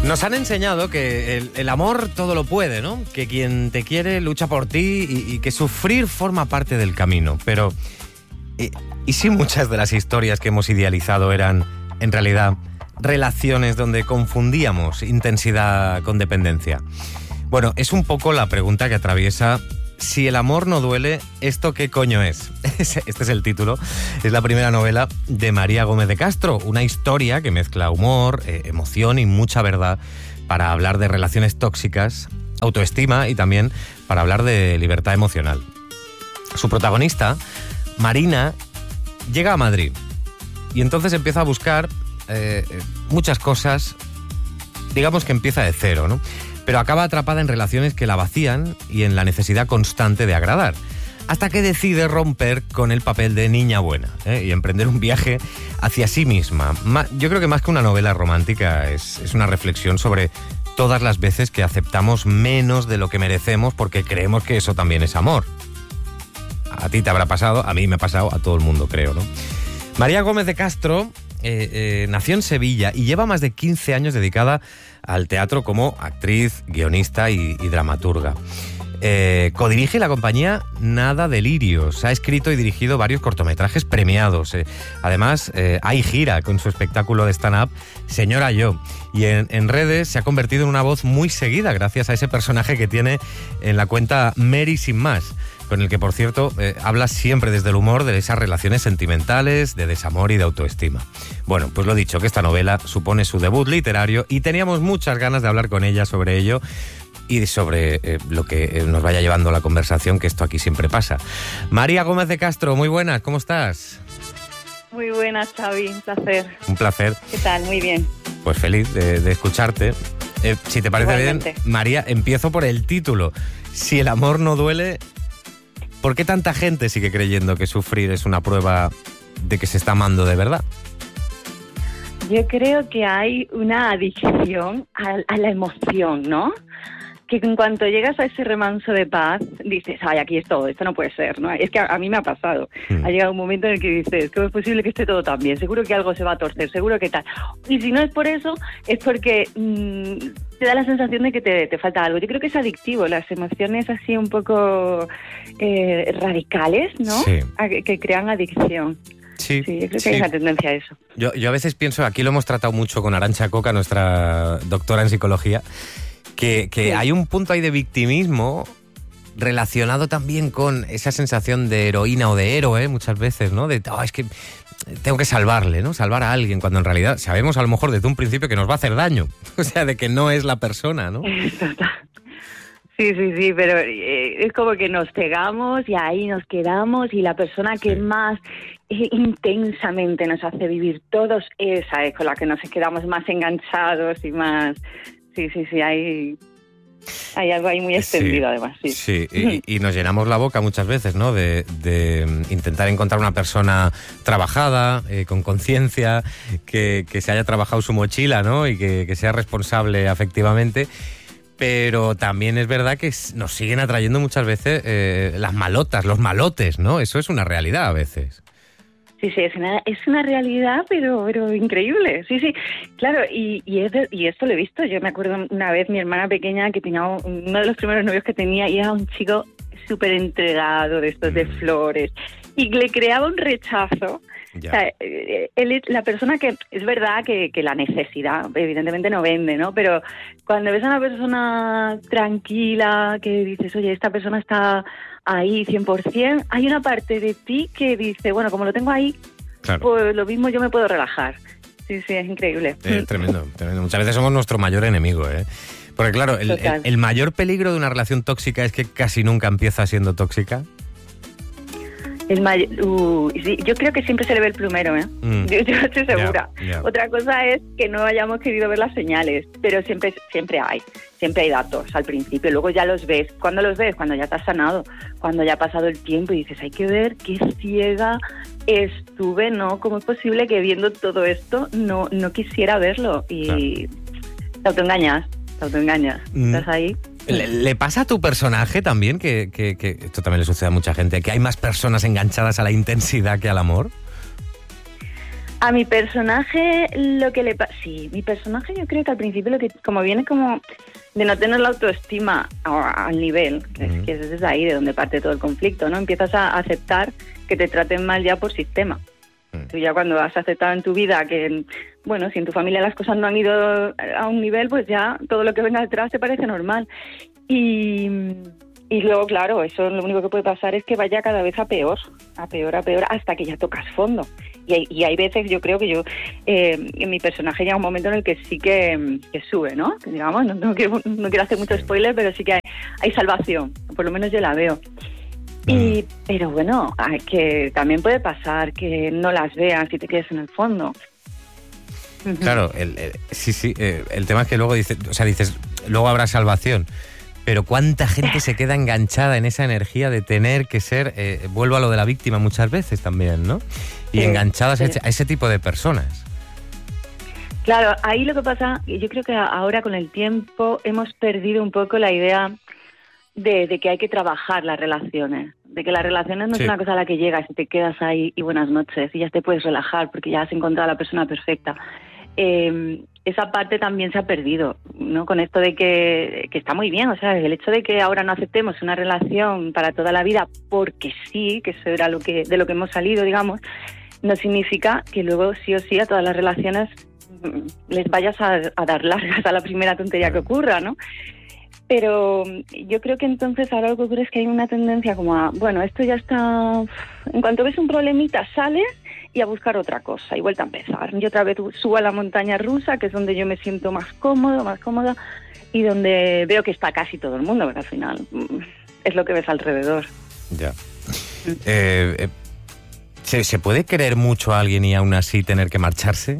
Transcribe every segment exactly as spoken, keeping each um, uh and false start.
Nos han enseñado que el, el amor todo lo puede, ¿no? Que quien te quiere lucha por ti y, y que sufrir forma parte del camino. Pero, ¿y, y si muchas de las historias que hemos idealizado eran, en realidad, relaciones donde confundíamos intensidad con dependencia? Bueno, es un poco la pregunta que atraviesa Si el amor no duele, ¿esto qué coño es? Este es el título. Es la primera novela de María Gómez de Castro, una historia que mezcla humor, eh, emoción y mucha verdad para hablar de relaciones tóxicas, autoestima y también para hablar de libertad emocional. Su protagonista, Marina, llega a Madrid y entonces empieza a buscar eh, muchas cosas, digamos que empieza de cero, ¿no? Pero acaba atrapada en relaciones que la vacían y en la necesidad constante de agradar, hasta que decide romper con el papel de niña buena, ¿eh? y emprender un viaje hacia sí misma. Yo creo que más que una novela romántica es, es una reflexión sobre todas las veces que aceptamos menos de lo que merecemos porque creemos que eso también es amor. A ti te habrá pasado, a mí me ha pasado, a todo el mundo creo, ¿no? María Gómez de Castro eh, eh, nació en Sevilla y lleva más de quince años dedicada al teatro como actriz, guionista y, y dramaturga. Eh, codirige la compañía Nada Delirios. Ha escrito y dirigido varios cortometrajes premiados. Eh, además, eh, hay gira con su espectáculo de stand-up Señora Yo. Y en, en redes se ha convertido en una voz muy seguida gracias a ese personaje que tiene en la cuenta Mary Sin Más, con el que, por cierto, eh, habla siempre desde el humor de esas relaciones sentimentales, de desamor y de autoestima. Bueno, pues lo dicho, que esta novela supone su debut literario y teníamos muchas ganas de hablar con ella sobre ello y sobre eh, lo que nos vaya llevando la conversación, que esto aquí siempre pasa. María Gómez de Castro, muy buenas, ¿cómo estás? Muy buenas, Xavi, un placer. Un placer. ¿Qué tal? Muy bien. Pues feliz de, de escucharte. Eh, si te parece Igualmente. bien, María, empiezo por el título. Si el amor no duele, ¿por qué tanta gente sigue creyendo que sufrir es una prueba de que se está amando de verdad? Yo creo que hay una adicción a, a la emoción, ¿no? Que en cuanto llegas a ese remanso de paz, dices, ay, aquí es todo, esto no puede ser, ¿no? Es que a, a mí me ha pasado. Mm. Ha llegado un momento en el que dices, ¿cómo es posible que esté todo tan bien? Seguro que algo se va a torcer, seguro que tal. Y si no es por eso, es porque mmm, te da la sensación de que te, te falta algo. Yo creo que es adictivo, las emociones así un poco eh, radicales, ¿no? Sí. A, que, que crean adicción. Sí, sí, yo creo que sí. hay una tendencia a eso. Yo, yo a veces pienso, aquí lo hemos tratado mucho con Arantxa Coca, nuestra doctora en psicología, que, que sí. hay un punto ahí de victimismo relacionado también con esa sensación de heroína o de héroe muchas veces, ¿no? De, oh, es que tengo que salvarle, ¿no? Salvar a alguien, cuando en realidad sabemos a lo mejor desde un principio que nos va a hacer daño. O sea, de que no es la persona, ¿no? Sí, sí, sí, pero eh, es como que nos pegamos y ahí nos quedamos y la persona que sí. más eh, intensamente nos hace vivir todos, esa es con la que nos quedamos más enganchados y más... Sí, sí, sí, hay, hay algo ahí muy extendido, sí, además. Sí, sí. Y, y nos llenamos la boca muchas veces, ¿no? De, de intentar encontrar una persona trabajada, eh, con conciencia, que, que se haya trabajado su mochila, ¿no? Y que, que sea responsable afectivamente. Pero también es verdad que nos siguen atrayendo muchas veces eh, las malotas, los malotes, ¿no? Eso es una realidad a veces. Sí, sí, es una, es una realidad, pero pero increíble. Sí, sí, claro, y y, es de, y esto lo he visto. Yo me acuerdo una vez mi hermana pequeña que tenía uno de los primeros novios que tenía y era un chico súper entregado de estos mm. de flores y le creaba un rechazo. Ya. O sea, él, la persona que, es verdad que, que la necesidad evidentemente no vende, ¿no? Pero cuando ves a una persona tranquila, que dices, oye, esta persona está ahí cien por ciento, hay una parte de ti que dice, bueno, como lo tengo ahí, claro, pues lo mismo yo me puedo relajar. Sí, sí, es increíble. Eh, tremendo, tremendo. Muchas veces somos nuestro mayor enemigo, ¿eh? Porque claro, el, el, el mayor peligro de una relación tóxica es que casi nunca empieza siendo tóxica. El may- uh, sí, yo creo que siempre se le ve el plumero, ¿eh? Mm. Yo, yo estoy segura. Yeah, yeah. Otra cosa es que no hayamos querido ver las señales, pero siempre siempre hay, siempre hay datos al principio, luego ya los ves. ¿Cuándo los ves? Cuando ya te has sanado, cuando ya ha pasado el tiempo y dices, hay que ver qué ciega estuve, ¿no? ¿Cómo es posible que viendo todo esto no, no quisiera verlo? Y claro, te autoengañas, te autoengañas. Mm. ¿Estás ahí? ¿Le, ¿Le pasa a tu personaje también, que, que, que esto también le sucede a mucha gente, que hay más personas enganchadas a la intensidad que al amor? A mi personaje lo que le pasa... Sí, mi personaje yo creo que al principio lo que como viene como de no tener la autoestima a- al nivel, que Ujú. es que es desde ahí de donde parte todo el conflicto, ¿no? Empiezas a aceptar que te traten mal ya por sistema. Mm. Tú ya cuando has aceptado en tu vida que, bueno, si en tu familia las cosas no han ido a un nivel, pues ya todo lo que venga detrás te parece normal. Y... Y luego, claro, eso lo único que puede pasar es que vaya cada vez a peor, a peor, a peor, hasta que ya tocas fondo. Y hay, y hay veces, yo creo que yo, eh, en mi personaje llega un momento en el que sí que, que sube, ¿no? Que digamos, no, no, quiero, no quiero hacer mucho spoiler, pero sí que hay, hay salvación, por lo menos yo la veo. Y, pero bueno, hay que también puede pasar que no las veas y te quedes en el fondo. Claro, el, el- sí, sí, eh, el tema es que luego dices, o sea, dices, luego habrá salvación. Pero cuánta gente se queda enganchada en esa energía de tener que ser, eh, vuelvo a lo de la víctima muchas veces también, ¿no? Y Sí, enganchadas a sí. ese- a ese tipo de personas. Claro, ahí lo que pasa, y yo creo que ahora con el tiempo hemos perdido un poco la idea de, de que hay que trabajar las relaciones, de que las relaciones no Sí. es una cosa a la que llegas y te quedas ahí y buenas noches y ya te puedes relajar porque ya has encontrado a la persona perfecta. Eh, esa parte también se ha perdido, ¿no? Con esto de que, que está muy bien, o sea, el hecho de que ahora no aceptemos una relación para toda la vida porque sí, que eso era lo que de lo que hemos salido, digamos, no significa que luego sí o sí a todas las relaciones mm, les vayas a, a dar largas a la primera tontería que ocurra, ¿no? Pero yo creo que entonces ahora lo que ocurre es que hay una tendencia como a, bueno, esto ya está, en cuanto ves un problemita sales y a buscar otra cosa y vuelta a empezar. Yo otra vez subo a la montaña rusa, que es donde yo me siento más cómodo, más cómoda y donde veo que está casi todo el mundo, porque al final mm, es lo que ves alrededor. Ya. Eh, eh, ¿se, ¿Se puede querer mucho a alguien y aún así tener que marcharse?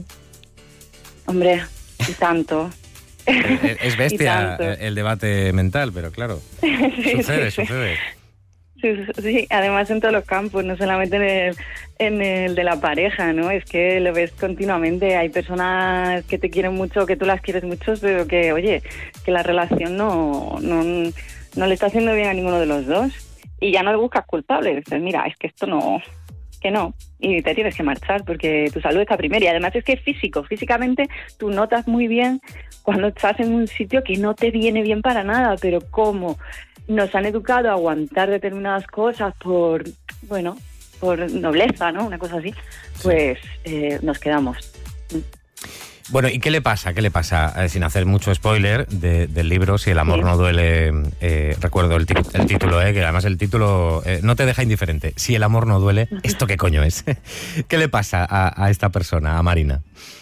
Hombre, y tanto. Es, es Y bestia tanto. el, el debate mental, pero claro, Sí, sucede, sí, sí. sucede. Sí, sí, además en todos los campos, no solamente en el, en el de la pareja, ¿no? Es que lo ves continuamente. Hay personas que te quieren mucho, que tú las quieres mucho, pero que, oye, que la relación no, no, no le está haciendo bien a ninguno de los dos. Y ya no buscas culpables. Dices, mira, es que esto no, que no. Y te tienes que marchar porque tu salud está primero. Y además es que es físico. Físicamente tú notas muy bien cuando estás en un sitio que no te viene bien para nada, pero ¿cómo? Nos han educado a aguantar determinadas cosas por, bueno, por nobleza, ¿no? Una cosa así. Pues eh, nos quedamos. Bueno, ¿y qué le pasa? ¿Qué le pasa? Eh, sin hacer mucho spoiler de- del libro, Si el amor Sí. no duele, eh, recuerdo el, ti- el título, eh, que además el título eh, no te deja indiferente. Si el amor no duele, ¿esto qué coño es? ¿Qué le pasa a, a esta persona, a Marina?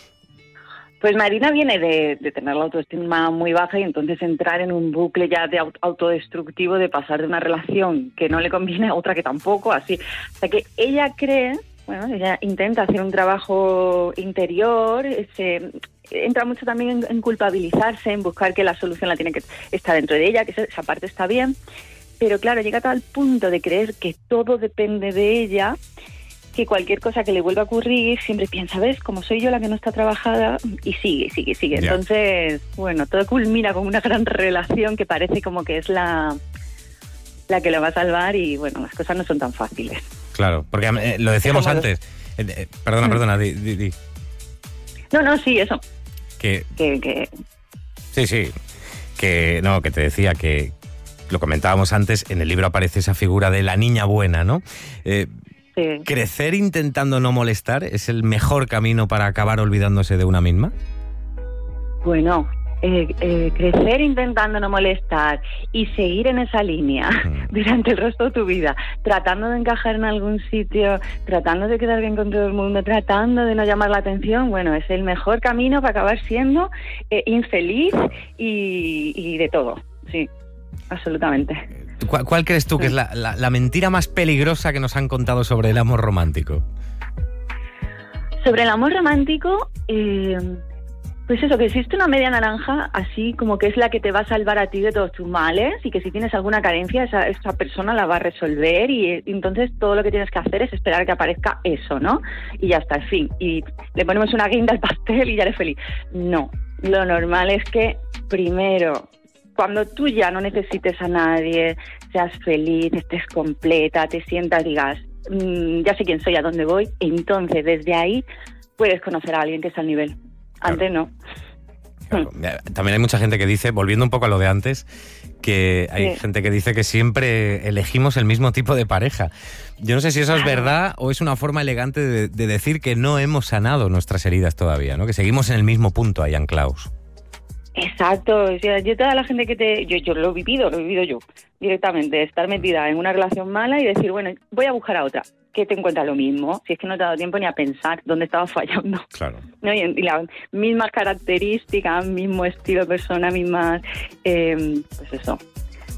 Pues Marina viene de, de tener la autoestima muy baja y entonces entrar en un bucle ya de aut- autodestructivo de pasar de una relación que no le conviene a otra que tampoco, así. O sea que ella cree, bueno, ella intenta hacer un trabajo interior, se entra mucho también en, en culpabilizarse, en buscar que la solución la tiene que estar dentro de ella, que esa, esa parte está bien, pero claro, llega a tal punto de creer que todo depende de ella, que cualquier cosa que le vuelva a ocurrir siempre piensa, ¿ves? Como soy yo la que no está trabajada, y sigue, sigue, sigue. Ya. Entonces, bueno, todo culmina con una gran relación que parece como que es la, la que la va a salvar y, bueno, las cosas no son tan fáciles. Claro, porque eh, lo decíamos Como antes. Eh, eh, perdona, Mm. perdona, di, di, di. No, no, sí, eso, Que, que... que sí, sí, que no, que te decía que lo comentábamos antes, en el libro aparece esa figura de la niña buena, ¿no? Eh, sí. ¿Crecer intentando no molestar es el mejor camino para acabar olvidándose de una misma? Bueno, eh, eh, crecer intentando no molestar y seguir en esa línea Mm. durante el resto de tu vida, tratando de encajar en algún sitio, tratando de quedar bien con todo el mundo, tratando de no llamar la atención, bueno, es el mejor camino para acabar siendo eh, infeliz y, y de todo, sí, absolutamente. ¿Cuál, cuál crees tú que es la, la- la mentira más peligrosa que nos han contado sobre el amor romántico? Sobre el amor romántico, eh, pues eso, que existe una media naranja así como que es la que te va a salvar a ti de todos tus males y que si tienes alguna carencia esa, esa persona la va a resolver y, eh, entonces todo lo que tienes que hacer es esperar que aparezca eso, ¿no? Y ya está, el fin. Y le ponemos una guinda al pastel y ya eres feliz. No, lo normal es que primero, cuando tú ya no necesites a nadie, seas feliz, estés completa, te sientas, digas, mmm, ya sé quién soy, a dónde voy, entonces desde ahí puedes conocer a alguien que está al nivel. Antes Claro. no. Claro. También hay mucha gente que dice, volviendo un poco a lo de antes, que hay Sí. gente que dice que siempre elegimos el mismo tipo de pareja. Yo no sé si eso es Claro. verdad o es una forma elegante de, de decir que no hemos sanado nuestras heridas todavía, ¿no? Que seguimos en el mismo punto ahí anclaos. Exacto, o sea, yo toda la gente que te... Yo, yo lo he vivido, lo he vivido yo, directamente, estar metida en una relación mala y decir, bueno, voy a buscar a otra, que te encuentra lo mismo, si es que no te ha dado tiempo ni a pensar dónde estabas fallando. Claro. ¿No? Y, y las mismas características, mismo estilo de persona, mismas... Eh, pues eso,